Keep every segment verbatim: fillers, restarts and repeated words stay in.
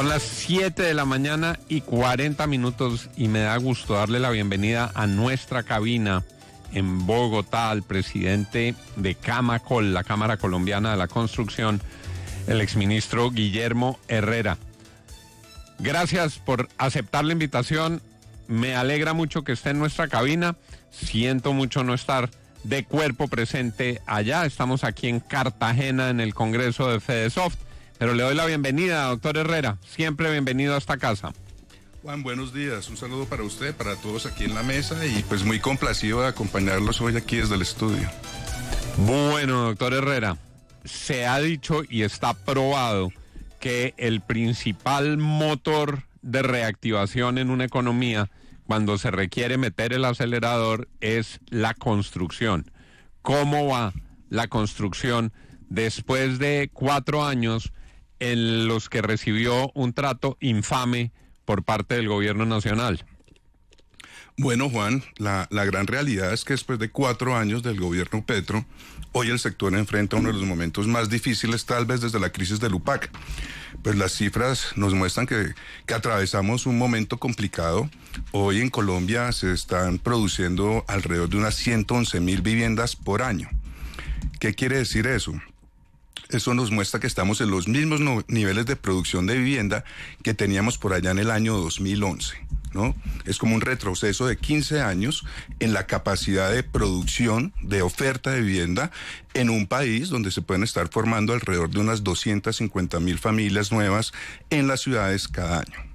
las siete de la mañana y cuarenta minutos y me da gusto darle la bienvenida a nuestra cabina en Bogotá al presidente de Camacol, la Cámara Colombiana de la Construcción, el exministro Guillermo Herrera. Gracias por aceptar la invitación, me alegra mucho que esté en nuestra cabina, siento mucho no estar de cuerpo presente allá, estamos aquí en Cartagena en el Congreso de FedeSoft, pero le doy la bienvenida, doctor Herrera, siempre bienvenido a esta casa. Juan, buenos días, un saludo para usted, para todos aquí en la mesa y pues muy complacido de acompañarlos hoy aquí desde el estudio. Bueno, doctor Herrera, se ha dicho y está probado que el principal motor de reactivación en una economía cuando se requiere meter el acelerador es la construcción. ¿Cómo va la construcción después de cuatro años en los que recibió un trato infame por parte del gobierno nacional? Bueno, Juan, la, la gran realidad es que después de cuatro años del gobierno Petro, hoy el sector enfrenta uno de los momentos más difíciles, tal vez desde la crisis del UPAC. Pues las cifras nos muestran que, que atravesamos un momento complicado. Hoy en Colombia se están produciendo alrededor de unas ciento once mil viviendas por año. ¿Qué quiere decir eso? Eso nos muestra que estamos en los mismos no, niveles de producción de vivienda que teníamos por allá en el año dos mil once, ¿no? Es como un retroceso de quince años en la capacidad de producción, de oferta de vivienda en un país donde se pueden estar formando alrededor de unas doscientas cincuenta mil familias nuevas en las ciudades cada año.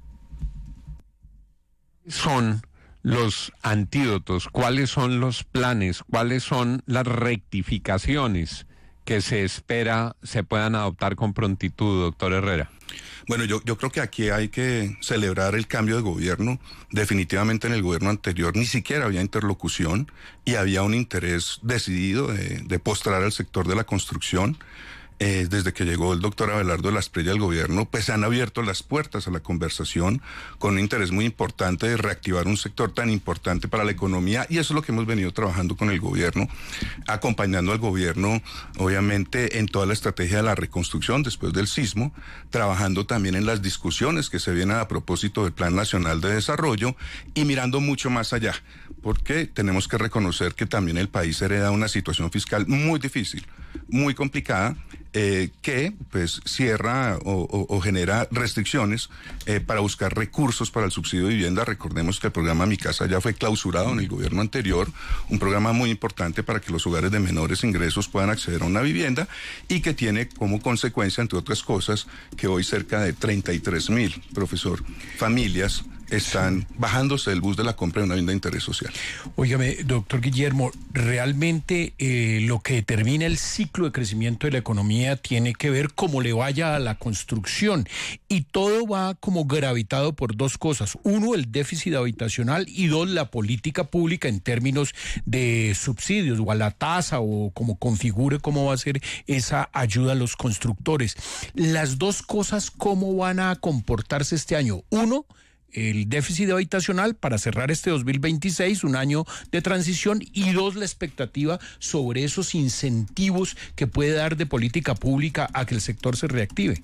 Son los antídotos, cuáles son los planes, cuáles son las rectificaciones que se espera se puedan adoptar con prontitud, doctor Herrera? Bueno, yo, yo creo que aquí hay que celebrar el cambio de gobierno. Definitivamente en el gobierno anterior ni siquiera había interlocución y había un interés decidido de, de postrar al sector de la construcción. Eh, desde que llegó el doctor Abelardo de la Espriella al gobierno, pues se han abierto las puertas a la conversación con un interés muy importante de reactivar un sector tan importante para la economía, y eso es lo que hemos venido trabajando con el gobierno, acompañando al gobierno, obviamente, en toda la estrategia de la reconstrucción después del sismo, trabajando también en las discusiones que se vienen a propósito del Plan Nacional de Desarrollo y mirando mucho más allá, porque tenemos que reconocer que también el país hereda una situación fiscal muy difícil, muy complicada, Eh, que pues cierra o, o, o genera restricciones eh, para buscar recursos para el subsidio de vivienda. Recordemos que el programa Mi Casa ya fue clausurado en el gobierno anterior, un programa muy importante para que los hogares de menores ingresos puedan acceder a una vivienda y que tiene como consecuencia, entre otras cosas, que hoy cerca de treinta y tres mil, profesor, familias están bajándose del bus de la compra de una vivienda de interés social. Óigame, doctor Guillermo, realmente eh, lo que determina el ciclo de crecimiento de la economía tiene que ver cómo le vaya a la construcción, y todo va como gravitado por dos cosas: uno, el déficit habitacional, y dos, la política pública en términos de subsidios o a la tasa o como configure cómo va a ser esa ayuda a los constructores. Las dos cosas, ¿cómo van a comportarse este año? Uno, el déficit habitacional para cerrar este dos mil veintiséis, un año de transición, y dos, la expectativa sobre esos incentivos que puede dar de política pública a que el sector se reactive.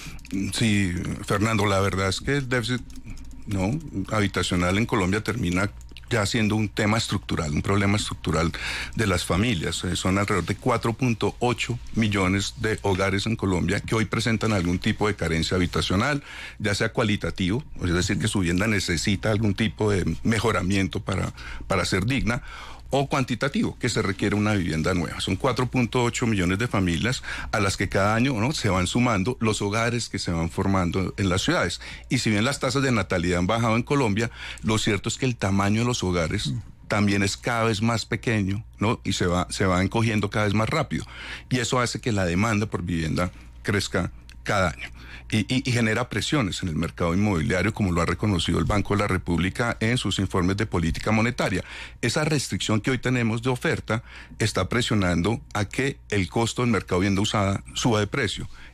Sí, Fernando, la verdad es que el déficit no habitacional en Colombia termina ya siendo un tema estructural, un problema estructural de las familias. Eh, son alrededor de cuatro punto ocho millones de hogares en Colombia que hoy presentan algún tipo de carencia habitacional, ya sea cualitativo, es decir, que su vivienda necesita algún tipo de mejoramiento para, para ser digna, o cuantitativo, que se requiere una vivienda nueva. Son cuatro punto ocho millones de familias a las que cada año, ¿no?, se van sumando los hogares que se van formando en las ciudades. Y si bien las tasas de natalidad han bajado en Colombia, lo cierto es que el tamaño de los hogares también es cada vez más pequeño, ¿no?, y se va, se va encogiendo cada vez más rápido. Y eso hace que la demanda por vivienda crezca cada año. Y, y, y genera presiones en el mercado inmobiliario, como lo ha reconocido el Banco de la República en sus informes de política monetaria. Esa restricción que hoy tenemos de oferta está presionando a que el costo del mercado de vivienda usada suba de precio.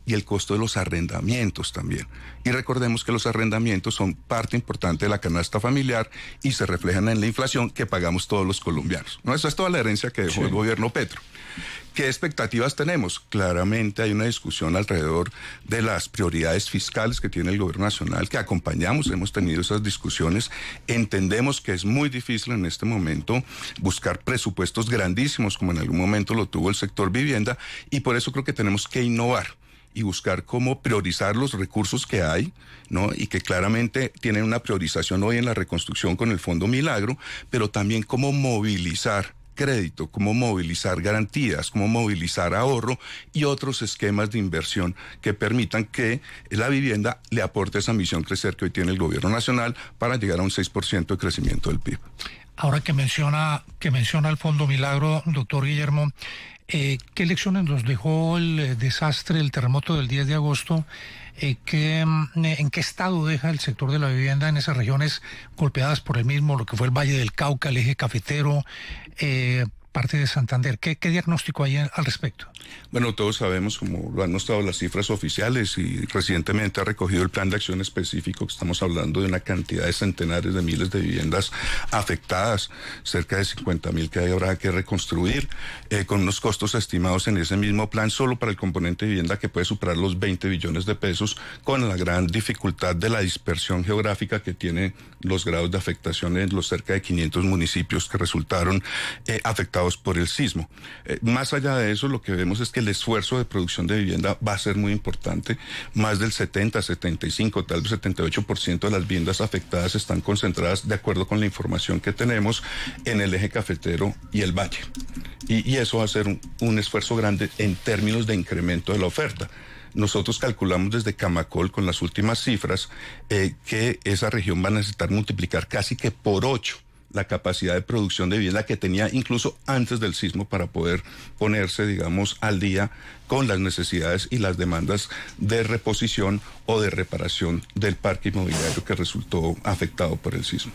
y el costo de los arrendamientos también. Y recordemos que los arrendamientos son parte importante de la canasta familiar y se reflejan en la inflación que pagamos todos los colombianos, ¿no? Esa es toda la herencia que dejó sí. el gobierno Petro. ¿Qué expectativas tenemos? Claramente hay una discusión alrededor de las prioridades fiscales que tiene el gobierno nacional, que acompañamos, hemos tenido esas discusiones. Entendemos que es muy difícil en este momento buscar presupuestos grandísimos como en algún momento lo tuvo el sector vivienda, y por eso creo que tenemos que innovar y buscar cómo priorizar los recursos que hay, ¿no? Y que claramente tienen una priorización hoy en la reconstrucción con el Fondo Milagro, pero también cómo movilizar crédito, cómo movilizar garantías, cómo movilizar ahorro y otros esquemas de inversión que permitan que la vivienda le aporte esa misión crecer que hoy tiene el gobierno nacional para llegar a un seis por ciento de crecimiento del P I B. Ahora que menciona, que menciona el Fondo Milagro, doctor Guillermo, eh, ¿qué lecciones nos dejó el eh, desastre, el terremoto del diez de agosto? Eh, ¿qué, ¿En qué estado deja el sector de la vivienda en esas regiones golpeadas por el mismo, lo que fue el Valle del Cauca, el eje cafetero, eh, parte de Santander? ¿Qué, qué diagnóstico hay al respecto? Bueno, todos sabemos, como lo han mostrado las cifras oficiales, y recientemente ha recogido el plan de acción específico, que estamos hablando de una cantidad de centenares de miles de viviendas afectadas, cerca de cincuenta mil que habrá que reconstruir, eh, con unos costos estimados en ese mismo plan solo para el componente de vivienda que puede superar los veinte billones de pesos, con la gran dificultad de la dispersión geográfica que tienen los grados de afectación en los cerca de quinientos municipios que resultaron eh, afectados por el sismo. Eh, más allá de eso, lo que vemos es que el esfuerzo de producción de vivienda va a ser muy importante. Más del setenta, setenta y cinco, tal vez setenta y ocho por ciento de las viviendas afectadas están concentradas, de acuerdo con la información que tenemos, en el eje cafetero y el valle. Y, y eso va a ser un, un esfuerzo grande en términos de incremento de la oferta. Nosotros calculamos desde Camacol, con las últimas cifras, eh, que esa región va a necesitar multiplicar casi que por ocho la capacidad de producción de vivienda que tenía incluso antes del sismo para poder ponerse, digamos, al día con las necesidades y las demandas de reposición o de reparación del parque inmobiliario que resultó afectado por el sismo.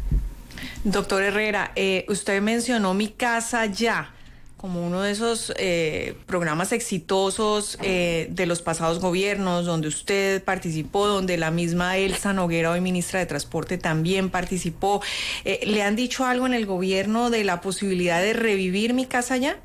Doctor Herrera, eh, usted mencionó Mi Casa Ya como uno de esos eh, programas exitosos eh, de los pasados gobiernos, donde usted participó, donde la misma Elsa Noguera, hoy ministra de Transporte, también participó. Eh, ¿Le han dicho algo en el gobierno de la posibilidad de revivir Mi Casa Ya?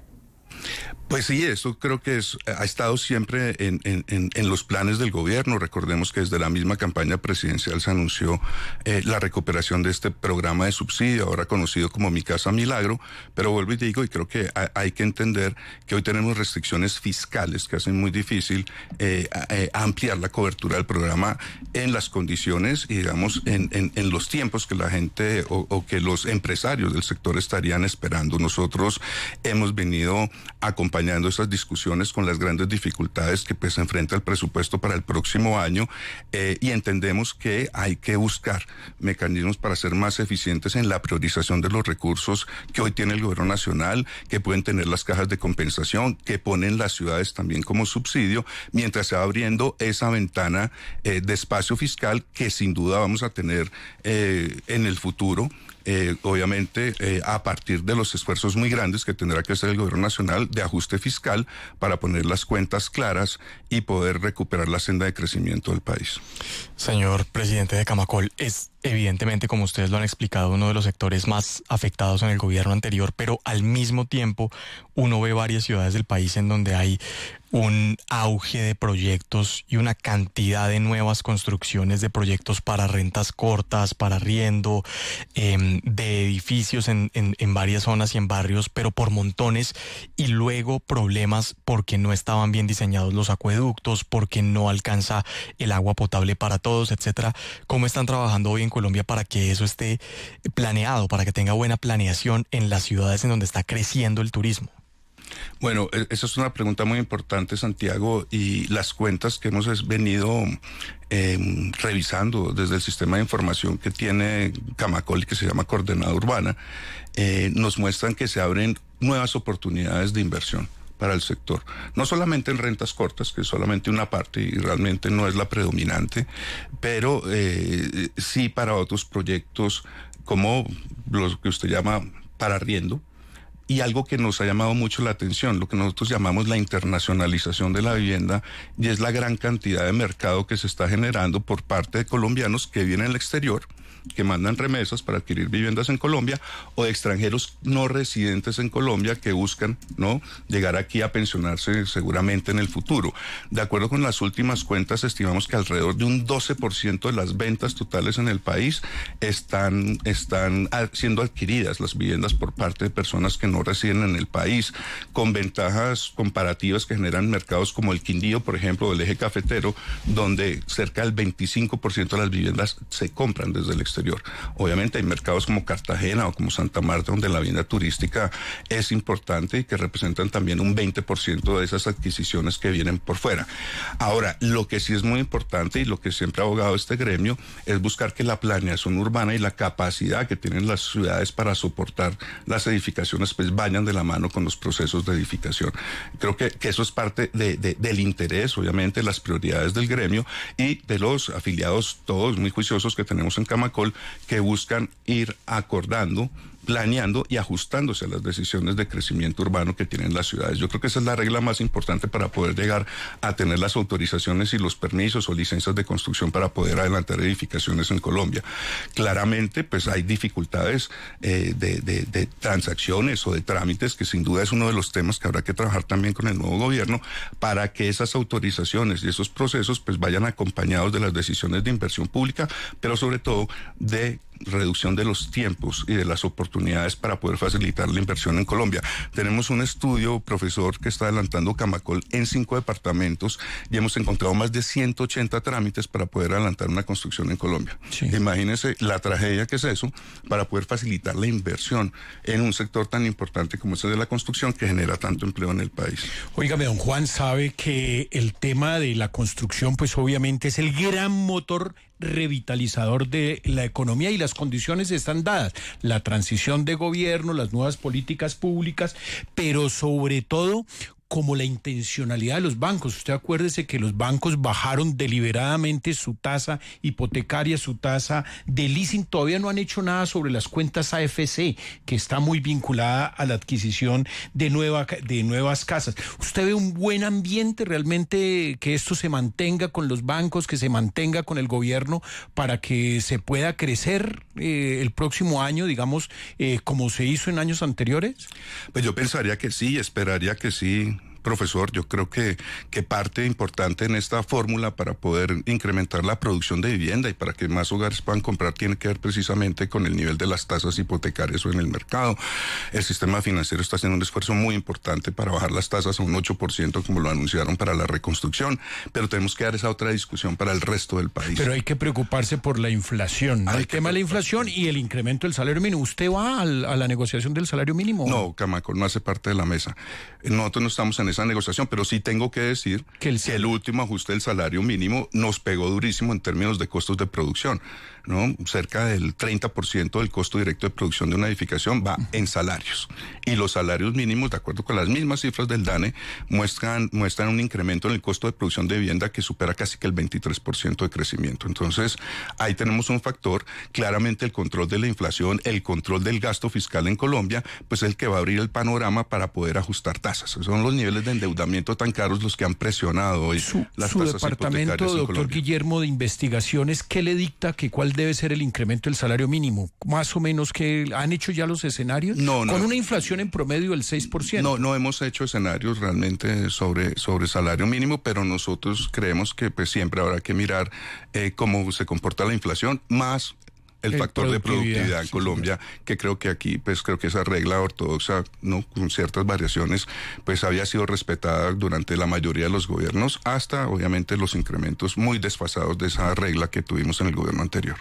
Pues sí, eso creo que es, ha estado siempre en, en, en, en los planes del gobierno. Recordemos que desde la misma campaña presidencial se anunció eh, la recuperación de este programa de subsidio, ahora conocido como Mi Casa Milagro, pero vuelvo y digo, y creo que ha, hay que entender que hoy tenemos restricciones fiscales que hacen muy difícil eh, eh, ampliar la cobertura del programa en las condiciones y, digamos, en, en, en los tiempos que la gente o, o que los empresarios del sector estarían esperando. Nosotros hemos venido acompañando esas discusiones con las grandes dificultades que pues enfrenta el presupuesto para el próximo año eh, y entendemos que hay que buscar mecanismos para ser más eficientes en la priorización de los recursos que hoy tiene el gobierno nacional, que pueden tener las cajas de compensación, que ponen las ciudades también como subsidio, mientras se va abriendo esa ventana eh, de espacio fiscal que sin duda vamos a tener eh, en el futuro. Eh, obviamente eh, a partir de los esfuerzos muy grandes que tendrá que hacer el gobierno nacional de ajuste fiscal para poner las cuentas claras y poder recuperar la senda de crecimiento del país. Señor presidente de Camacol, es evidentemente, como ustedes lo han explicado, uno de los sectores más afectados en el gobierno anterior, pero al mismo tiempo uno ve varias ciudades del país en donde hay un auge de proyectos y una cantidad de nuevas construcciones de proyectos para rentas cortas, para arriendo, eh, de edificios en, en, en varias zonas y en barrios, pero por montones, y luego problemas porque no estaban bien diseñados los acueductos, porque no alcanza el agua potable para todos, etcétera. ¿Cómo están trabajando hoy en Colombia para que eso esté planeado, para que tenga buena planeación en las ciudades en donde está creciendo el turismo? Bueno, esa es una pregunta muy importante, Santiago, y las cuentas que hemos venido eh, revisando desde el sistema de información que tiene Camacol, que se llama Coordenada Urbana, eh, nos muestran que se abren nuevas oportunidades de inversión para el sector. No solamente en rentas cortas, que es solamente una parte y realmente no es la predominante, pero eh, sí para otros proyectos como los que usted llama para arriendo, y algo que nos ha llamado mucho la atención, lo que nosotros llamamos la internacionalización de la vivienda, y es la gran cantidad de mercado que se está generando por parte de colombianos que viven en el exterior, que mandan remesas para adquirir viviendas en Colombia, o de extranjeros no residentes en Colombia que buscan, ¿no?, llegar aquí a pensionarse seguramente en el futuro. De acuerdo con las últimas cuentas, estimamos que alrededor de un doce por ciento de las ventas totales en el país están, están siendo adquiridas las viviendas por parte de personas que no residen en el país, con ventajas comparativas que generan mercados como el Quindío, por ejemplo, del eje cafetero, donde cerca del veinticinco por ciento de las viviendas se compran desde el exterior. Obviamente hay mercados como Cartagena o como Santa Marta, donde la vivienda turística es importante y que representan también un veinte por ciento de esas adquisiciones que vienen por fuera. Ahora, lo que sí es muy importante y lo que siempre ha abogado este gremio es buscar que la planeación urbana y la capacidad que tienen las ciudades para soportar las edificaciones pues vayan de la mano con los procesos de edificación. Creo que, que eso es parte de, de, del interés, obviamente, las prioridades del gremio y de los afiliados, todos muy juiciosos que tenemos en Camacol, que buscan ir acordando, planeando y ajustándose a las decisiones de crecimiento urbano que tienen las ciudades. Yo creo que esa es la regla más importante para poder llegar a tener las autorizaciones y los permisos o licencias de construcción para poder adelantar edificaciones en Colombia. Claramente, pues hay dificultades eh, de, de, de transacciones o de trámites, que sin duda es uno de los temas que habrá que trabajar también con el nuevo gobierno para que esas autorizaciones y esos procesos pues vayan acompañados de las decisiones de inversión pública, pero sobre todo de reducción de los tiempos y de las oportunidades para poder facilitar la inversión en Colombia. Tenemos un estudio, profesor, que está adelantando Camacol en cinco departamentos y hemos encontrado más de ciento ochenta trámites para poder adelantar una construcción en Colombia. Sí. Imagínense la tragedia que es eso para poder facilitar la inversión en un sector tan importante como ese de la construcción, que genera tanto empleo en el país. Óigame, don Juan, sabe que el tema de la construcción pues obviamente es el gran motor revitalizador de la economía, y las condiciones están dadas, la transición de gobierno, las nuevas políticas públicas, pero sobre todo como la intencionalidad de los bancos. Usted acuérdese que los bancos bajaron deliberadamente su tasa hipotecaria, su tasa de leasing. Todavía no han hecho nada sobre las cuentas A F C, que está muy vinculada a la adquisición de, nueva, de nuevas casas. ¿Usted ve un buen ambiente realmente, que esto se mantenga con los bancos, que se mantenga con el gobierno, para que se pueda crecer eh, el próximo año, digamos, eh, como se hizo en años anteriores? Pues yo pensaría que sí, esperaría que sí. Profesor, yo creo que, que parte importante en esta fórmula para poder incrementar la producción de vivienda y para que más hogares puedan comprar tiene que ver precisamente con el nivel de las tasas hipotecarias o en el mercado. El sistema financiero está haciendo un esfuerzo muy importante para bajar las tasas a un ocho por ciento, como lo anunciaron para la reconstrucción, pero tenemos que dar esa otra discusión para el resto del país. Pero hay que preocuparse por la inflación, ¿no? El tema de la inflación y el incremento del salario mínimo. ¿Usted va al, a la negociación del salario mínimo? No, Camacol no hace parte de la mesa. Nosotros no estamos en esa negociación, pero sí tengo que decir que el, que el último ajuste del salario mínimo nos pegó durísimo en términos de costos de producción, ¿no? Cerca del treinta por ciento del costo directo de producción de una edificación va en salarios. Y los salarios mínimos, de acuerdo con las mismas cifras del DANE, muestran, muestran un incremento en el costo de producción de vivienda que supera casi que el veintitrés por ciento de crecimiento. Entonces, ahí tenemos un factor, claramente el control de la inflación, el control del gasto fiscal en Colombia, pues es el que va a abrir el panorama para poder ajustar tasas. Son los niveles de endeudamiento tan caros los que han presionado hoy su, las su tasas departamento, hipotecarias en doctor Colombia. Guillermo, de investigaciones, ¿qué le dicta que cuál debe ser el incremento del salario mínimo? Más o menos, que han hecho ya los escenarios. No, no. Con una inflación en promedio del seis por ciento. No, no hemos hecho escenarios realmente sobre, sobre salario mínimo, pero nosotros creemos que pues siempre habrá que mirar eh, cómo se comporta la inflación, más el, el factor de productividad en sí, Colombia, sí, que creo que aquí, pues creo que esa regla ortodoxa, no, con ciertas variaciones, pues había sido respetada durante la mayoría de los gobiernos, hasta obviamente los incrementos muy desfasados de esa regla que tuvimos en el gobierno anterior.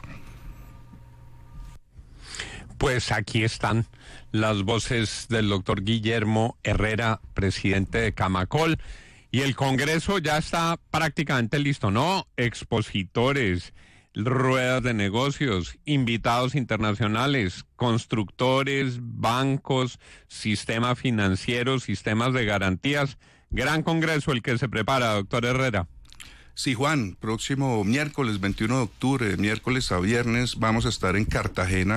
Pues aquí están las voces del doctor Guillermo Herrera, presidente de Camacol, y el Congreso ya está prácticamente listo, ¿no? Expositores, ruedas de negocios, invitados internacionales, constructores, bancos, sistema financiero, sistemas de garantías. Gran Congreso el que se prepara, doctor Herrera. Sí, Juan, próximo miércoles veintiuno de octubre, miércoles a viernes, vamos a estar en Cartagena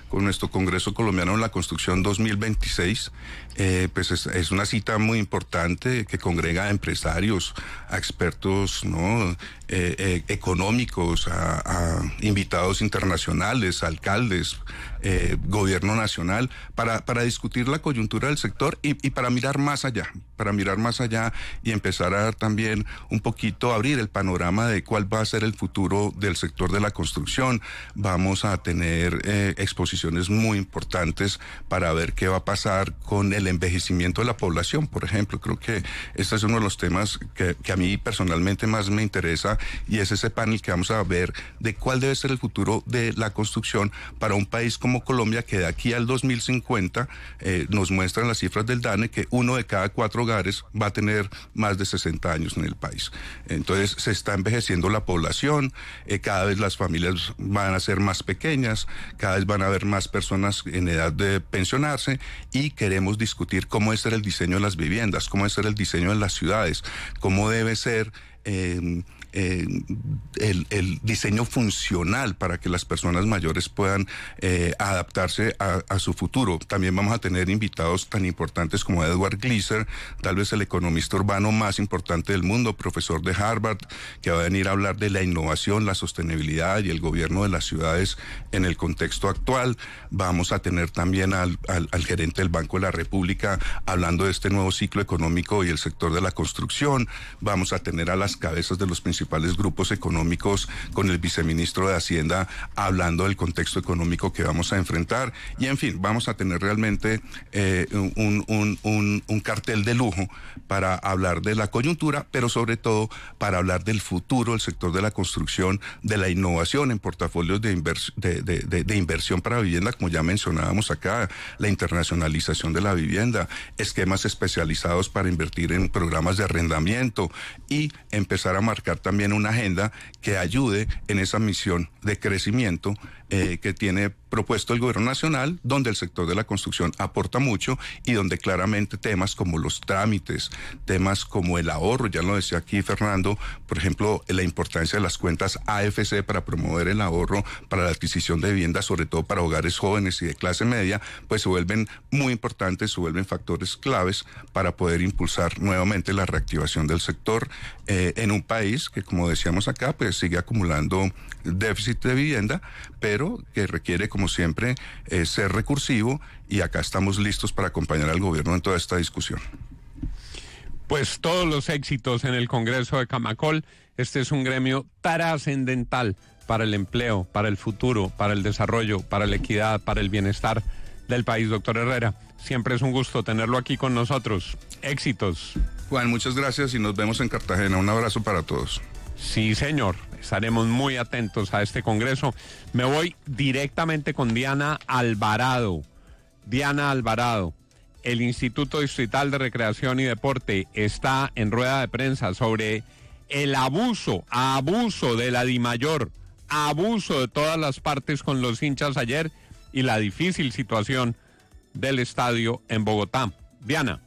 con nuestro Congreso Colombiano en la Construcción dos mil veintiséis. Eh, pues es, es una cita muy importante que congrega a empresarios, a expertos, ¿no? eh, eh, económicos, a, a invitados internacionales, alcaldes, eh, gobierno nacional, para, para discutir la coyuntura del sector y, y para mirar más allá, para mirar más allá y empezar a dar también un poquito, abrir el panorama de cuál va a ser el futuro del sector de la construcción. Vamos a tener eh, exposiciones muy importantes para ver qué va a pasar con el envejecimiento de la población, por ejemplo. Creo que este es uno de los temas que, que a mí personalmente más me interesa, y es ese panel que vamos a ver de cuál debe ser el futuro de la construcción para un país como Colombia, que de aquí al dos mil cincuenta eh, nos muestran las cifras del DANE que uno de cada cuatro hogares va a tener más de sesenta años en el país. Entonces se está envejeciendo la población, eh, cada vez las familias van a ser más pequeñas, cada vez van a haber más personas en edad de pensionarse, y queremos discutir cómo debe ser el diseño de las viviendas, cómo debe ser el diseño de las ciudades, cómo debe ser eh, Eh, el, el diseño funcional para que las personas mayores puedan eh, adaptarse a, a su futuro. También vamos a tener invitados tan importantes como Edward Gleiser, tal vez el economista urbano más importante del mundo, profesor de Harvard, que va a venir a hablar de la innovación, la sostenibilidad y el gobierno de las ciudades en el contexto actual. Vamos a tener también al, al, al gerente del Banco de la República hablando de este nuevo ciclo económico y el sector de la construcción. Vamos a tener a las cabezas de los principales grupos económicos con el viceministro de Hacienda hablando del contexto económico que vamos a enfrentar, y en fin, vamos a tener realmente eh, un, un, un, un cartel de lujo para hablar de la coyuntura, pero sobre todo para hablar del futuro del sector de la construcción, de la innovación en portafolios de, invers de, de, de, de inversión para vivienda, como ya mencionábamos acá, la internacionalización de la vivienda, esquemas especializados para invertir en programas de arrendamiento, y empezar a marcar también una agenda que ayude en esa misión de crecimiento eh, que tiene propuesto el gobierno nacional, donde el sector de la construcción aporta mucho y donde claramente temas como los trámites, temas como el ahorro, ya lo decía aquí Fernando, por ejemplo, la importancia de las cuentas A F C para promover el ahorro para la adquisición de viviendas, sobre todo para hogares jóvenes y de clase media, pues se vuelven muy importantes, se vuelven factores claves para poder impulsar nuevamente la reactivación del sector eh, en un país que, como decíamos acá, pues sigue acumulando déficit de vivienda, pero que requiere, como siempre, eh, ser recursivo, y acá estamos listos para acompañar al gobierno en toda esta discusión. Pues todos los éxitos en el Congreso de Camacol. Este es un gremio trascendental para el empleo, para el futuro, para el desarrollo, para la equidad, para el bienestar del país. Doctor Herrera, siempre es un gusto tenerlo aquí con nosotros. Éxitos. Juan, muchas gracias y nos vemos en Cartagena. Un abrazo para todos. Sí, señor. Estaremos muy atentos a este congreso. Me voy directamente con Diana Alvarado. Diana Alvarado, el Instituto Distrital de Recreación y Deporte está en rueda de prensa sobre el abuso, abuso de la DIMAYOR, abuso de todas las partes con los hinchas ayer y la difícil situación del estadio en Bogotá. Diana.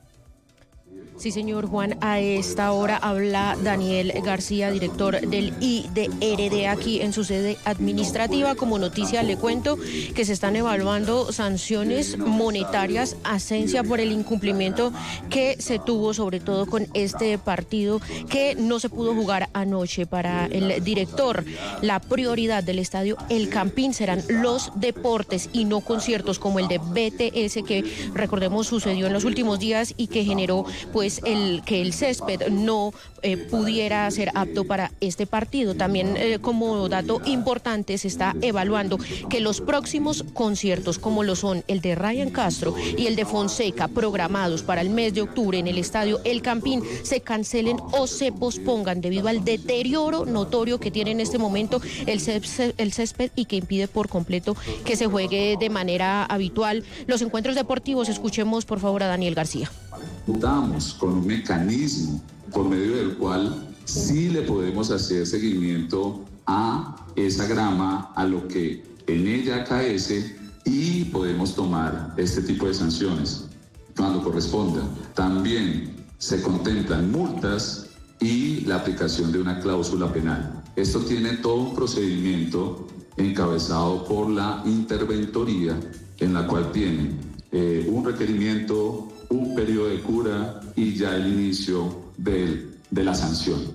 Sí, señor Juan, a esta hora habla Daniel García, director del I D R D aquí en su sede administrativa. Como noticia le cuento que se están evaluando sanciones monetarias a Ascensia por el incumplimiento que se tuvo, sobre todo con este partido que no se pudo jugar anoche. Para el director, la prioridad del estadio El Campín serán los deportes y no conciertos como el de B T S, que recordemos sucedió en los últimos días y que generó pues el que el césped no eh, pudiera ser apto para este partido. También eh, como dato importante, se está evaluando que los próximos conciertos, como lo son el de Ryan Castro y el de Fonseca, programados para el mes de octubre en el estadio El Campín, se cancelen o se pospongan debido al deterioro notorio que tiene en este momento el césped, el césped y que impide por completo que se juegue de manera habitual los encuentros deportivos. Escuchemos por favor a Daniel García. Contamos con un mecanismo por medio del cual sí le podemos hacer seguimiento a esa grama, a lo que en ella acaece, y podemos tomar este tipo de sanciones cuando corresponda. También se contemplan multas y la aplicación de una cláusula penal. Esto tiene todo un procedimiento encabezado por la interventoría, en la cual tienen eh, un requerimiento, un periodo de cura y ya el inicio del, de la sanción.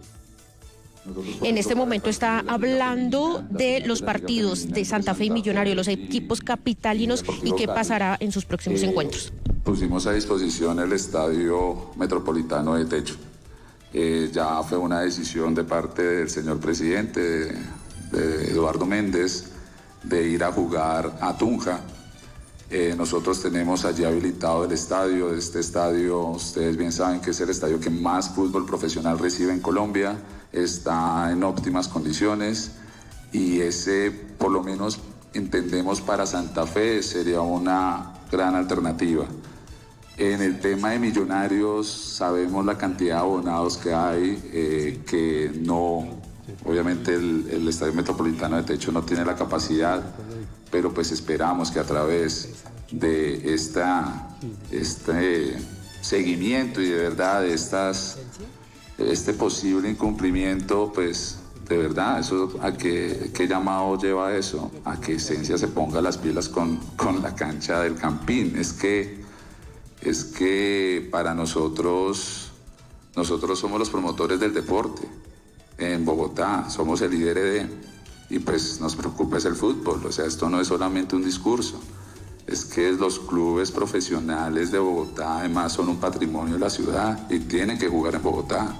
En este momento está hablando de los partidos de Santa Fe y Millonario, los equipos capitalinos, y qué pasará en sus próximos eh, encuentros. Pusimos a disposición el Estadio Metropolitano de Techo. Eh, ya fue una decisión de parte del señor presidente, de, de Eduardo Méndez, de ir a jugar a Tunja. Eh, nosotros tenemos allí habilitado el estadio. Este estadio, ustedes bien saben que es el estadio que más fútbol profesional recibe en Colombia. Está en óptimas condiciones y ese, por lo menos entendemos, para Santa Fe sería una gran alternativa. En el tema de Millonarios sabemos la cantidad de abonados que hay, eh, que no, obviamente el, el Estadio Metropolitano de Techo no tiene la capacidad, pero pues esperamos que a través de esta, este seguimiento y de verdad de estas, este posible incumplimiento, pues de verdad, eso, ¿a qué, qué llamado lleva eso? A que Esencia se ponga las pilas con, con la cancha del Campín. Es que, es que para nosotros, nosotros somos los promotores del deporte en Bogotá, somos el I D R D y pues nos preocupa es el fútbol. O sea, esto no es solamente un discurso, es que los clubes profesionales de Bogotá además son un patrimonio de la ciudad y tienen que jugar en Bogotá.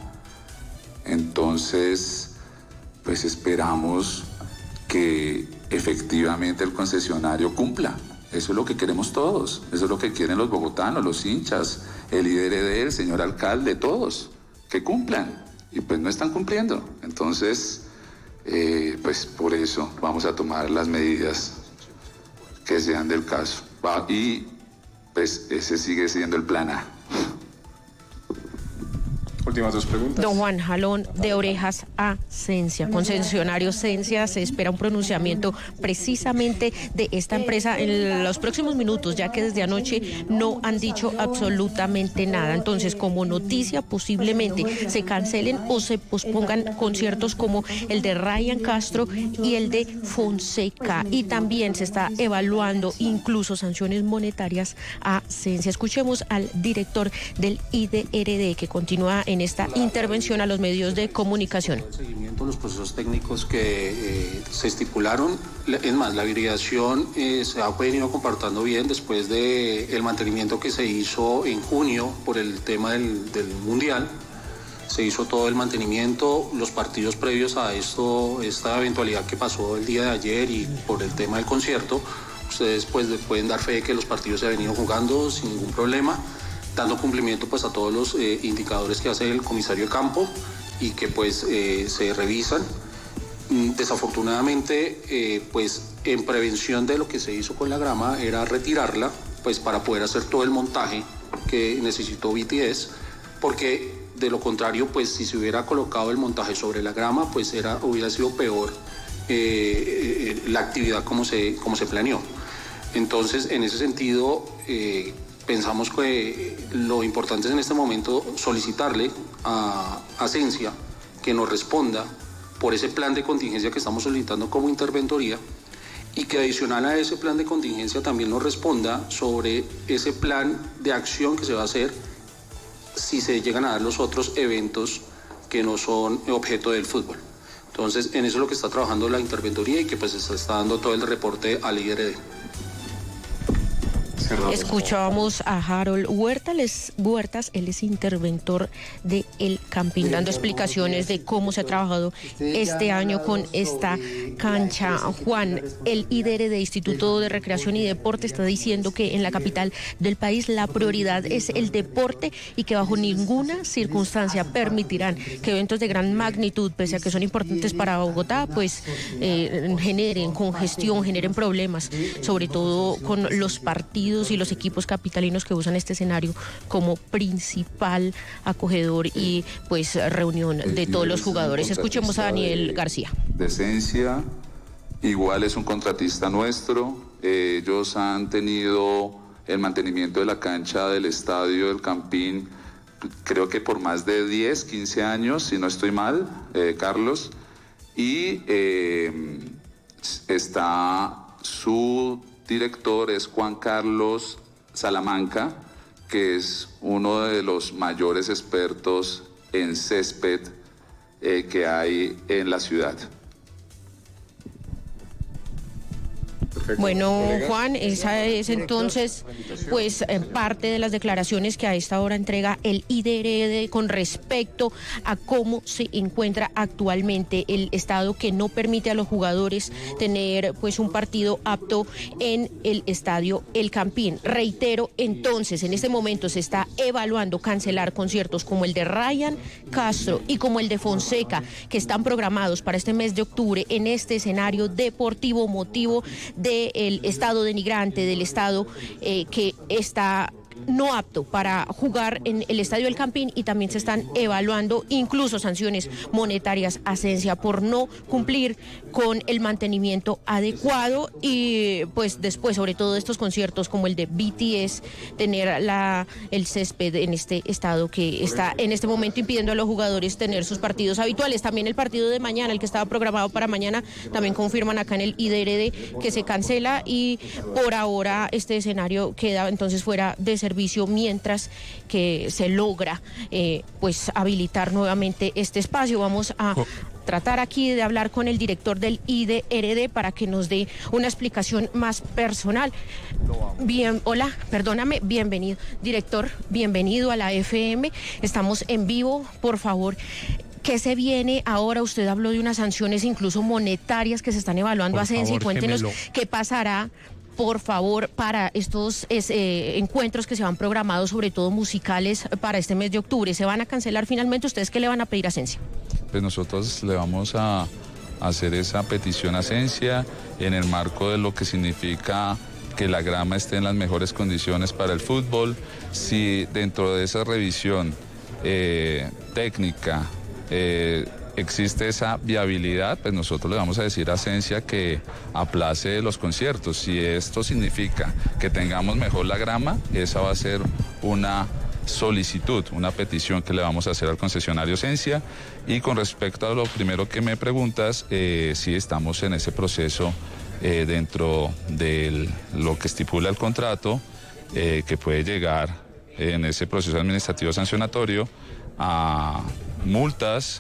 Entonces, pues esperamos que efectivamente el concesionario cumpla. Eso es lo que queremos todos, eso es lo que quieren los bogotanos, los hinchas, el I D R D, el señor alcalde, todos, que cumplan. Y pues no están cumpliendo. Entonces, eh, pues por eso vamos a tomar las medidas que sean del caso. Y pues ese sigue siendo el plan A. Últimas dos preguntas. Don Juan, jalón de orejas a Cencia. Concesionario Cencia, se espera un pronunciamiento precisamente de esta empresa en los próximos minutos, ya que desde anoche no han dicho absolutamente nada. Entonces, como noticia, posiblemente se cancelen o se pospongan conciertos como el de Ryan Castro y el de Fonseca. Y también se está evaluando incluso sanciones monetarias a Cencia. Escuchemos al director del I D R D, que continúa en esta intervención a los medios de comunicación. El seguimiento de los procesos técnicos que eh, se estipularon, es más, la viridación eh, se ha venido comportando bien después del de mantenimiento que se hizo en junio por el tema del, del Mundial. Se hizo todo el mantenimiento, los partidos previos a esto, esta eventualidad que pasó el día de ayer y por el tema del concierto. Ustedes pues pueden dar fe de que los partidos se han venido jugando sin ningún problema, dando cumplimiento pues a todos los eh, indicadores que hace el comisario de campo y que pues eh, se revisan. Desafortunadamente eh, pues en prevención de lo que se hizo con la grama era retirarla pues para poder hacer todo el montaje que necesitó B T S, porque de lo contrario pues si se hubiera colocado el montaje sobre la grama pues era, hubiera sido peor eh, la actividad como se, como se planeó. Entonces en ese sentido eh, pensamos que lo importante es en este momento solicitarle a Cencia que nos responda por ese plan de contingencia que estamos solicitando como interventoría y que adicional a ese plan de contingencia también nos responda sobre ese plan de acción que se va a hacer si se llegan a dar los otros eventos que no son objeto del fútbol. Entonces, en eso es lo que está trabajando la interventoría y que pues se está dando todo el reporte al I D R D. Escuchábamos a Harold Huertas, Huertas, él es interventor de El Campín, dando explicaciones de cómo se ha trabajado este año con esta cancha. Juan, el I D R D, Instituto de Recreación y Deporte, está diciendo que en la capital del país la prioridad es el deporte y que bajo ninguna circunstancia permitirán que eventos de gran magnitud, pese a que son importantes para Bogotá, pues eh, generen congestión, generen problemas, sobre todo con los partidos y los equipos capitalinos que usan este escenario como principal acogedor y pues reunión de todos los jugadores. Escuchemos a Daniel García. De Cencia, igual es un contratista nuestro. Eh, ellos han tenido el mantenimiento de la cancha del estadio del Campín, creo que por más de diez, quince años, si no estoy mal, eh, Carlos, y eh, está su director, es Juan Carlos Salamanca, que es uno de los mayores expertos en césped eh, que hay en la ciudad. Bueno, Juan, esa es entonces pues eh, parte de las declaraciones que a esta hora entrega el I D R D con respecto a cómo se encuentra actualmente el estado que no permite a los jugadores tener pues un partido apto en el estadio El Campín. Reitero, entonces, en este momento se está evaluando cancelar conciertos como el de Ryan Castro y como el de Fonseca, que están programados para este mes de octubre en este escenario deportivo, motivo de el estado denigrante, del estado eh, que está no apto para jugar en el estadio El Campín, y también se están evaluando incluso sanciones monetarias a Ascensia por no cumplir con el mantenimiento adecuado, y pues después, sobre todo estos conciertos como el de B T S, tener la el césped en este estado que está en este momento impidiendo a los jugadores tener sus partidos habituales. También el partido de mañana, el que estaba programado para mañana, también confirman acá en el I D R D que se cancela, y por ahora este escenario queda entonces fuera de servicio mientras que se logra eh, pues habilitar nuevamente este espacio. Vamos a tratar aquí de hablar con el director del I D R D para que nos dé una explicación más personal. Bien, hola, perdóname, bienvenido, director, bienvenido a la F M. Estamos en vivo, por favor. ¿Qué se viene ahora? Usted habló de unas sanciones incluso monetarias que se están evaluando a Ascensia. Cuéntenos qué pasará, por favor, para estos es, eh, encuentros que se van programados, sobre todo musicales, para este mes de octubre. ¿Se van a cancelar finalmente? ¿Ustedes qué le van a pedir a Ascensia? Pues nosotros le vamos a hacer esa petición a Ascensia en el marco de lo que significa que la grama esté en las mejores condiciones para el fútbol. Si dentro de esa revisión eh, técnica eh, existe esa viabilidad, pues nosotros le vamos a decir a Ascensia que aplace los conciertos. Si esto significa que tengamos mejor la grama, esa va a ser una solicitud, una petición que le vamos a hacer al concesionario Ascensia. Y con respecto a lo primero que me preguntas, eh, sí estamos en ese proceso eh, dentro de lo que estipula el contrato, eh, que puede llegar eh, en ese proceso administrativo sancionatorio a multas,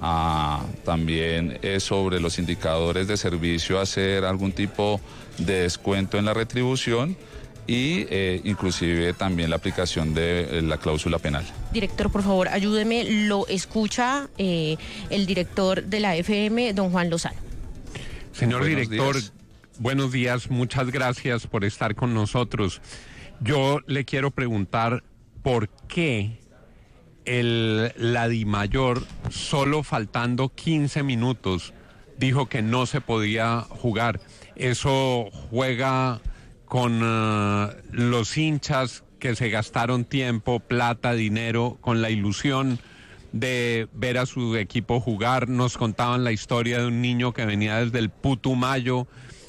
a también eh, sobre los indicadores de servicio hacer algún tipo de descuento en la retribución, y eh, inclusive también la aplicación de eh, la cláusula penal. Director, por favor, ayúdeme, lo escucha eh, el director de la F M, don Juan Lozano. Señor Buenos director, días. Buenos días, muchas gracias por estar con nosotros. Yo le quiero preguntar por qué el, la DIMAYOR, solo faltando quince minutos, dijo que no se podía jugar. Eso juega con uh, los hinchas que se gastaron tiempo, plata, dinero, con la ilusión de ver a su equipo jugar. Nos contaban la historia de un niño que venía desde el Putumayo.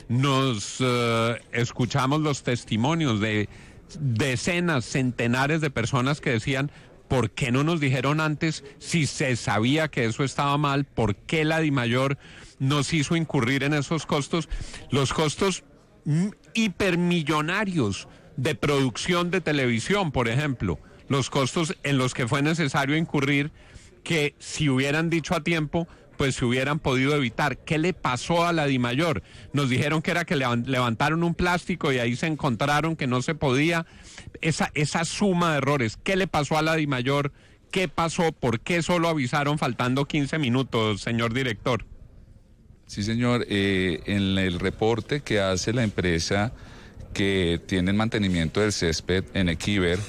Nos uh, escuchamos los testimonios de decenas, centenares de personas que decían: ¿por qué no nos dijeron antes si se sabía que eso estaba mal? ¿Por qué la DIMAYOR nos hizo incurrir en esos costos? Los costos hipermillonarios de producción de televisión, por ejemplo, los costos en los que fue necesario incurrir, que si hubieran dicho a tiempo, pues se hubieran podido evitar. ¿Qué le pasó a la DIMAYOR? Nos dijeron que era que levantaron un plástico y ahí se encontraron que no se podía. Esa, esa suma de errores, ¿qué le pasó a la DIMAYOR? ¿Qué pasó? ¿Por qué solo avisaron faltando quince minutos, señor director? Sí, señor. Eh, en el reporte que hace la empresa que tiene el mantenimiento del césped en Equiver,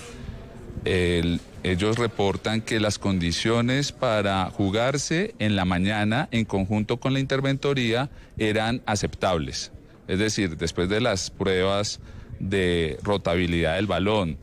el, ellos reportan que las condiciones para jugarse en la mañana en conjunto con la interventoría eran aceptables. Es decir, después de las pruebas de rotabilidad del balón,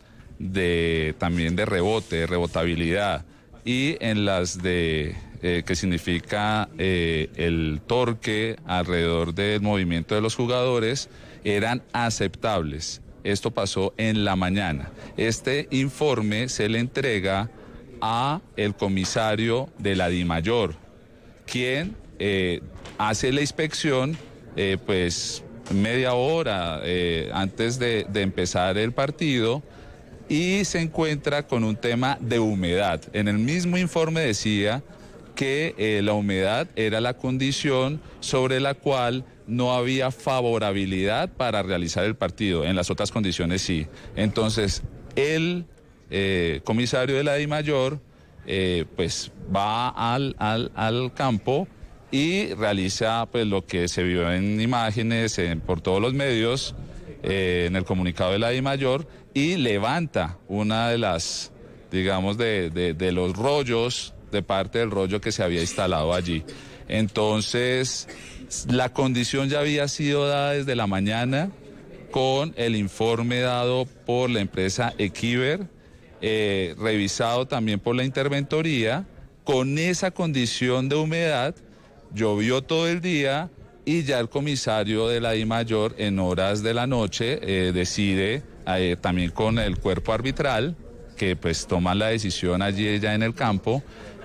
de también de rebote, de rebotabilidad, y en las de eh, que significa eh, el torque alrededor del movimiento de los jugadores, eran aceptables. Esto pasó en la mañana. Este informe se le entrega a el comisario de la DIMAYOR, quien eh, hace la inspección eh, pues media hora eh, antes de, de empezar el partido y se encuentra con un tema de humedad. En el mismo informe decía que eh, la humedad era la condición sobre la cual no había favorabilidad para realizar el partido, en las otras condiciones sí. Entonces, el eh, comisario de la DIMAYOR eh, pues va al, al, al campo y realiza pues lo que se vio en imágenes, en, por todos los medios, eh, en el comunicado de la DIMAYOR, y levanta una de las, digamos, de, de, de los rollos, de parte del rollo que se había instalado allí. Entonces, la condición ya había sido dada desde la mañana con el informe dado por la empresa Equiver, eh, revisado también por la interventoría. Con esa condición de humedad, llovió todo el día y ya el comisario de la DIMAYOR en horas de la noche eh, decide, eh, también con el cuerpo arbitral, que pues toma la decisión allí ya en el campo,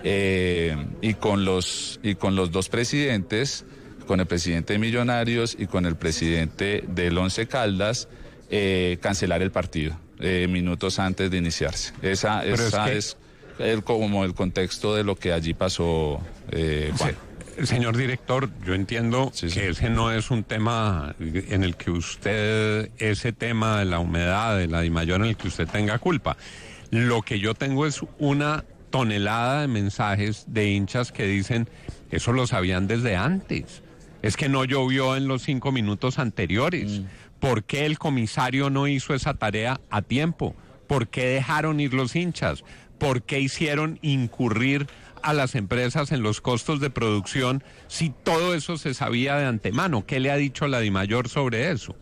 eh, y con los y con los dos presidentes, con el presidente de Millonarios y con el presidente del Once Caldas, eh, cancelar el partido eh, minutos antes de iniciarse. Esa, esa es, que... es el, como el contexto de lo que allí pasó, eh, Juan. Sí. Señor director, yo entiendo sí, sí. que ese no es un tema en el que usted, ese tema de la humedad, de la DIMAYOR, en el que usted tenga culpa. Lo que yo tengo es una tonelada de mensajes de hinchas que dicen, eso lo sabían desde antes. Es que no llovió en los cinco minutos anteriores. Mm. ¿Por qué el comisario no hizo esa tarea a tiempo? ¿Por qué dejaron ir los hinchas? ¿Por qué hicieron incurrir a las empresas en los costos de producción si todo eso se sabía de antemano? ¿Qué le ha dicho la DIMAYOR sobre eso?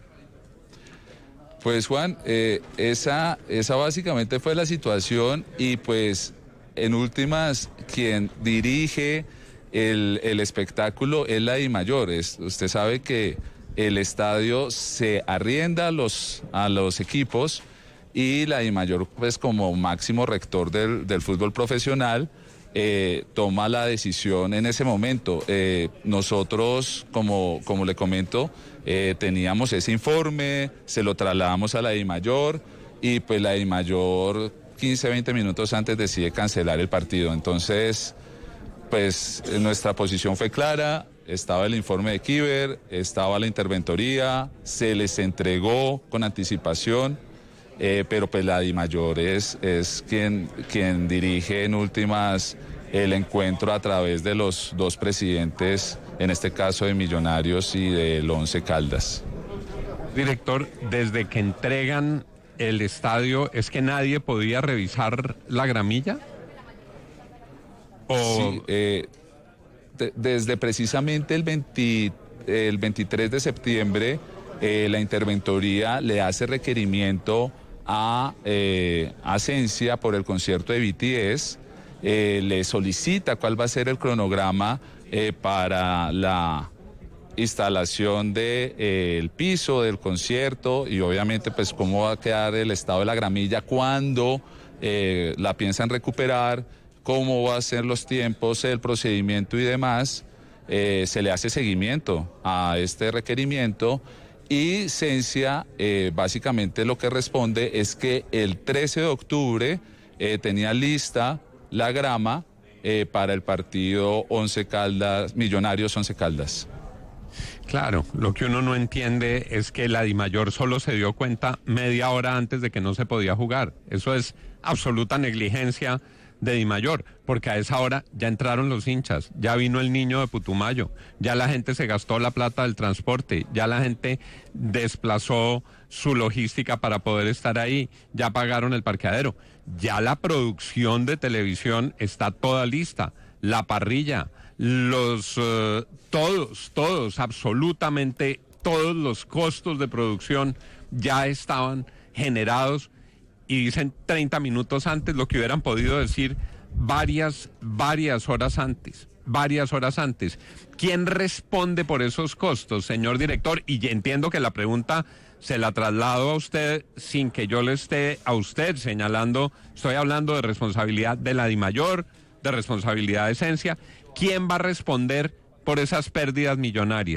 Pues Juan, eh, esa, esa básicamente fue la situación y pues en últimas quien dirige el, el espectáculo es la DIMAYOR. Es, usted sabe que el estadio se arrienda a los, a los equipos y la DIMAYOR pues como máximo rector del, del fútbol profesional Eh, toma la decisión en ese momento. Eh, nosotros, como, como le comento, eh, teníamos ese informe, se lo trasladamos a la DIMAYOR y pues la DIMAYOR quince, veinte minutos antes decide cancelar el partido. Entonces, pues nuestra posición fue clara, estaba el informe de Equiver, estaba la interventoría, se les entregó con anticipación. Eh, pero pues la DIMAYOR es, es quien, quien dirige en últimas el encuentro a través de los dos presidentes, en este caso de Millonarios y del Once Caldas. Director, desde que entregan el estadio, ¿es que nadie podía revisar la gramilla? ¿O... Sí, eh, de, desde precisamente el, veinte, el veintitrés de septiembre, eh, la interventoría le hace requerimiento a eh, Asencia por el concierto de B T S, eh, le solicita cuál va a ser el cronograma eh, para la instalación del de, eh, piso del concierto y obviamente pues cómo va a quedar el estado de la gramilla, cuándo eh, la piensan recuperar, cómo va a ser los tiempos, el procedimiento y demás. Eh, se le hace seguimiento a este requerimiento. Y Cencia eh, básicamente lo que responde es que el trece de octubre eh, tenía lista la grama eh, para el partido Once Caldas, Millonarios Once Caldas. Claro, lo que uno no entiende es que la DIMAYOR solo se dio cuenta media hora antes de que no se podía jugar. Eso es absoluta negligencia de DIMAYOR, porque a esa hora ya entraron los hinchas, ya vino el niño de Putumayo, ya la gente se gastó la plata del transporte, ya la gente desplazó su logística para poder estar ahí, ya pagaron el parqueadero, ya la producción de televisión está toda lista, la parrilla, los uh, todos, todos, absolutamente todos los costos de producción ya estaban generados. Y dicen treinta minutos antes lo que hubieran podido decir varias, varias horas antes, varias horas antes. ¿Quién responde por esos costos, señor director? Y entiendo que la pregunta se la traslado a usted sin que yo le esté a usted señalando, estoy hablando de responsabilidad de la DIMAYOR, de responsabilidad de Esencia. ¿Quién va a responder por esas pérdidas millonarias?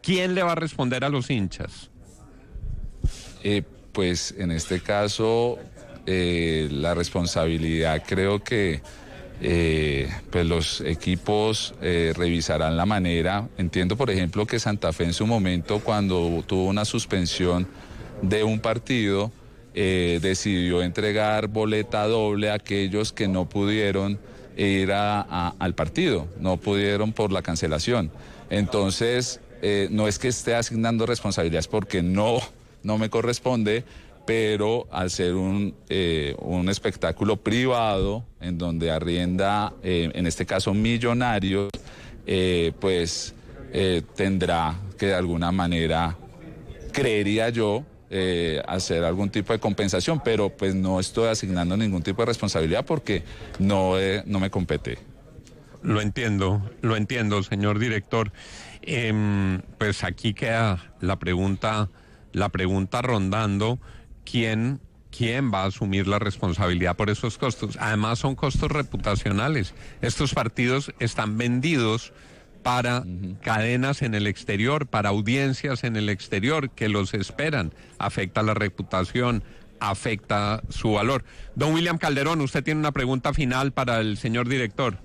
¿quién le va a responder a los hinchas? Eh, pues en este caso, eh, la responsabilidad creo que eh, pues los equipos eh, revisarán la manera. Entiendo, por ejemplo, que Santa Fe en su momento, cuando tuvo una suspensión de un partido, eh, decidió entregar boleta doble a aquellos que no pudieron ir a, a, al partido, no pudieron por la cancelación. Entonces, eh, no es que esté asignando responsabilidades porque no, no me corresponde, pero al ser un, eh, un espectáculo privado en donde arrienda, eh, en este caso Millonarios, eh, pues eh, tendrá que de alguna manera, creería yo, eh, hacer algún tipo de compensación, pero pues no estoy asignando ningún tipo de responsabilidad porque no, eh, no me compete. Lo entiendo, lo entiendo, señor director. Eh, pues aquí queda la pregunta, la pregunta rondando. ¿Quién, ¿Quién va a asumir la responsabilidad por esos costos? Además son costos reputacionales. Estos partidos están vendidos para uh-huh. cadenas en el exterior, para audiencias en el exterior que los esperan. Afecta la reputación, afecta su valor. Don William Calderón, usted tiene una pregunta final para el señor director.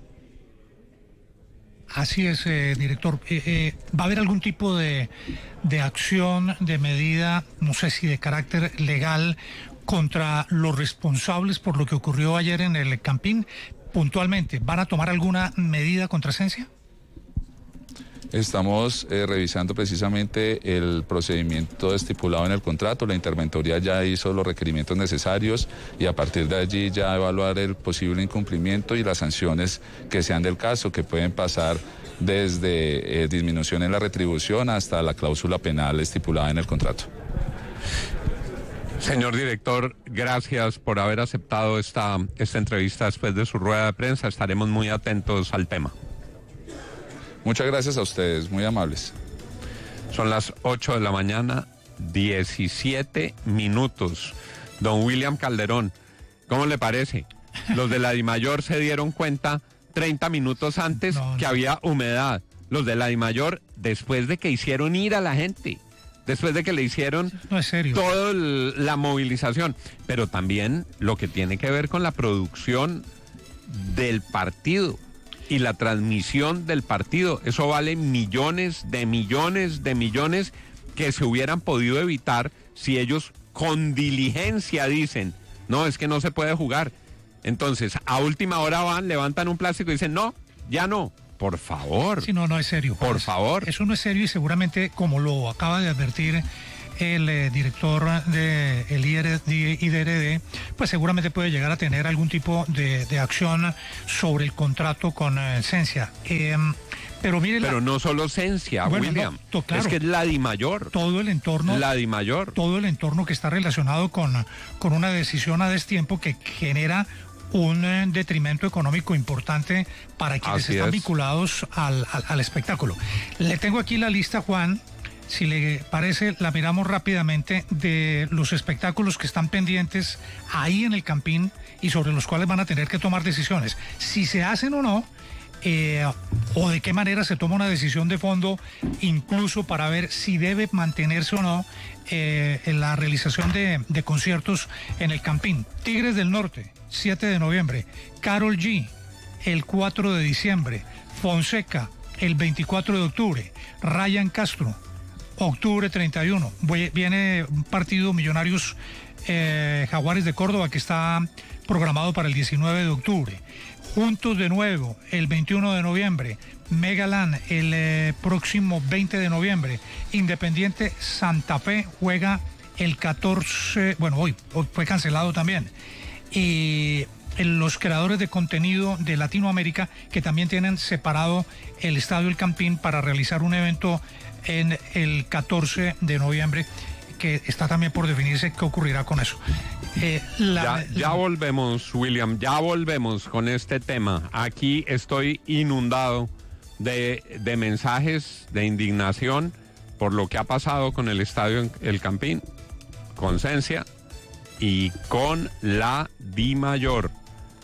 Así es, eh, director. Eh, eh, ¿Va a haber algún tipo de, de acción, de medida, no sé si de carácter legal, contra los responsables por lo que ocurrió ayer en el Campín? Puntualmente, ¿van a tomar alguna medida contra Esencia? Estamos eh, revisando precisamente el procedimiento estipulado en el contrato. La interventoría ya hizo los requerimientos necesarios y a partir de allí ya evaluar el posible incumplimiento y las sanciones que sean del caso, que pueden pasar desde eh, disminución en la retribución hasta la cláusula penal estipulada en el contrato. Señor director, gracias por haber aceptado esta, esta entrevista después de su rueda de prensa. Estaremos muy atentos al tema. Muchas gracias a ustedes, muy amables. Son las ocho de la mañana, diecisiete minutos. Don William Calderón, ¿cómo le parece? Los de la DIMAYOR se dieron cuenta treinta minutos antes no, no. que había humedad. Los de la DIMAYOR, después de que hicieron ir a la gente, después de que le hicieron no es serio. toda la movilización, pero también lo que tiene que ver con la producción del partido y la transmisión del partido. Eso vale millones de millones de millones que se hubieran podido evitar si ellos con diligencia dicen, no, es que no se puede jugar. Entonces, a última hora van, levantan un plástico y dicen, no, ya no. Por favor. Sí, no, no es serio. Por pues, favor. Eso no es serio y seguramente, como lo acaba de advertir el eh, director del de I D R D, pues seguramente puede llegar a tener algún tipo de, de acción sobre el contrato con eh, Esencia. Eh, pero mire, pero la... no solo Esencia, bueno, William. No, to, claro, es que es la DIMAYOR. Todo el entorno. La DIMAYOR. Todo el entorno que está relacionado con, con una decisión a destiempo que genera un eh, detrimento económico importante para quienes Así están es. vinculados al, al, al espectáculo. Le tengo aquí la lista, Juan. Si le parece, la miramos rápidamente de los espectáculos que están pendientes ahí en el Campín y sobre los cuales van a tener que tomar decisiones. Si se hacen o no, eh, o de qué manera se toma una decisión de fondo, incluso para ver si debe mantenerse o no eh, en la realización de, de conciertos en el Campín. Tigres del Norte, siete de noviembre. Karol G, el cuatro de diciembre. Fonseca, el veinticuatro de octubre. Ryan Castro, octubre treinta y uno. Viene un partido Millonarios eh, Jaguares de Córdoba que está programado para el diecinueve de octubre. Juntos de nuevo el veintiuno de noviembre. Megaland el eh, próximo veinte de noviembre. Independiente Santa Fe juega el catorce, bueno, hoy, hoy fue cancelado también. Y los creadores de contenido de Latinoamérica que también tienen separado el Estadio El Campín para realizar un evento en el catorce de noviembre, que está también por definirse qué ocurrirá con eso. Eh, la, ya, ya la... volvemos, William, ya volvemos con este tema. Aquí estoy inundado de, de mensajes de indignación por lo que ha pasado con el Estadio El Campín, con Esencia y con la DIMAYOR.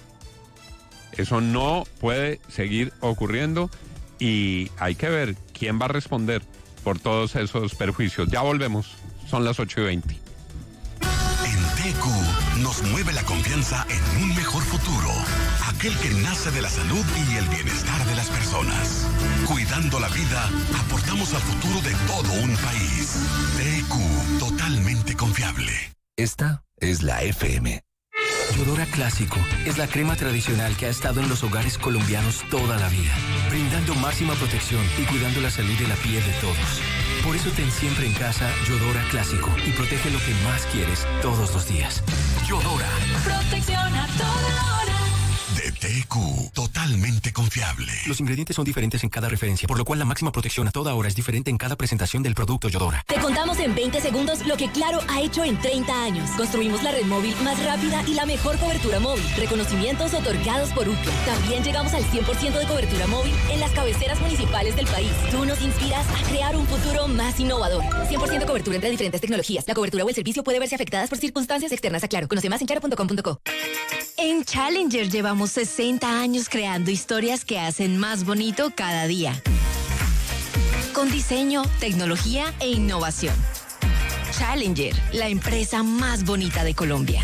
Eso no puede seguir ocurriendo y hay que ver quién va a responder. por todos esos perjuicios. Ya volvemos, son las ocho y veinte. En T Q nos mueve la confianza en un mejor futuro, aquel que nace de la salud y el bienestar de las personas. Cuidando la vida, aportamos al futuro de todo un país. T Q, totalmente confiable. Esta es la F M. Yodora Clásico es la crema tradicional que ha estado en los hogares colombianos toda la vida, brindando máxima protección y cuidando la salud de la piel de todos. Por eso ten siempre en casa Yodora Clásico y protege lo que más quieres todos los días. Yodora. Protección a toda hora. De T Q, totalmente confiable. Los ingredientes son diferentes en cada referencia, por lo cual la máxima protección a toda hora es diferente en cada presentación del producto Yodora. Te contamos en veinte segundos lo que Claro ha hecho en treinta años. Construimos la red móvil más rápida y la mejor cobertura móvil. Reconocimientos otorgados por Ookla. También llegamos al cien por ciento de cobertura móvil en las cabeceras municipales del país. Tú nos inspiras a crear un futuro más innovador. cien por ciento cobertura entre diferentes tecnologías. La cobertura o el servicio puede verse afectadas por circunstancias externas a Claro. Conoce más en claro punto com punto co. En Challenger llevamos sesenta años creando historias que hacen más bonito cada día. Con diseño, tecnología e innovación. Challenger, la empresa más bonita de Colombia.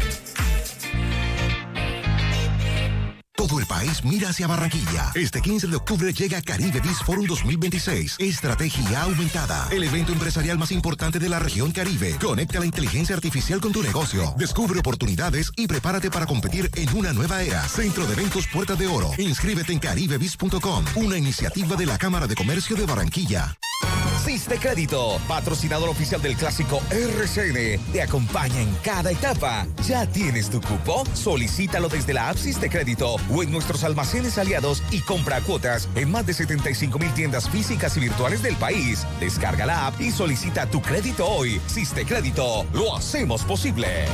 Todo el país mira hacia Barranquilla. Este quince de octubre llega Caribe Biz Forum dos mil veintiséis. Estrategia aumentada. El evento empresarial más importante de la región Caribe. Conecta la inteligencia artificial con tu negocio. Descubre oportunidades y prepárate para competir en una nueva era. Centro de Eventos Puerta de Oro. Inscríbete en caribe biz punto com. Una iniciativa de la Cámara de Comercio de Barranquilla. Siste Crédito, patrocinador oficial del clásico R C N, te acompaña en cada etapa. ¿Ya tienes tu cupo? Solicítalo desde la app Siste Crédito o en nuestros almacenes aliados y compra cuotas en más de setenta y cinco mil tiendas físicas y virtuales del país. Descarga la app y solicita tu crédito hoy. Siste Crédito, lo hacemos posible.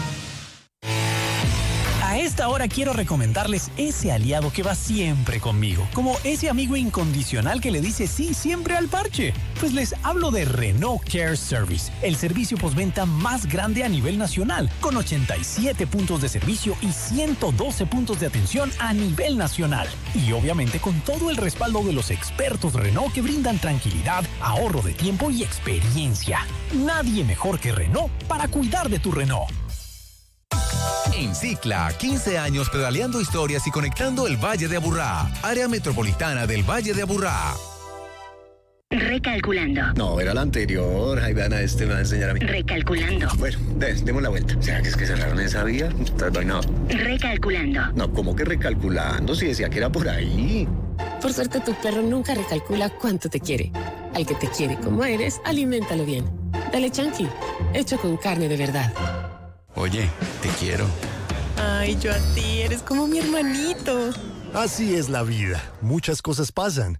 A esta hora quiero recomendarles ese aliado que va siempre conmigo, como ese amigo incondicional que le dice sí siempre al parche. Pues les hablo de Renault Care Service, el servicio postventa más grande a nivel nacional, con ochenta y siete puntos de servicio y ciento doce puntos de atención a nivel nacional. Y obviamente con todo el respaldo de los expertos Renault que brindan tranquilidad, ahorro de tiempo y experiencia. Nadie mejor que Renault para cuidar de tu Renault. En Cicla, quince años pedaleando historias y conectando el Valle de Aburrá, área metropolitana del Valle de Aburrá. Recalculando. No, era la anterior. Ay, vean a este, me va a enseñar a mí. Recalculando. Bueno, de, demos la vuelta. ¿Será que es que cerraron esa vía? No. Recalculando. No, ¿cómo que recalculando? Si decía que era por ahí. Por suerte, tu perro nunca recalcula cuánto te quiere. Al que te quiere como eres, aliméntalo bien. Dale Chunky, hecho con carne de verdad. Oye, te quiero. Ay, yo a ti, eres como mi hermanito. Así es la vida. Muchas cosas pasan.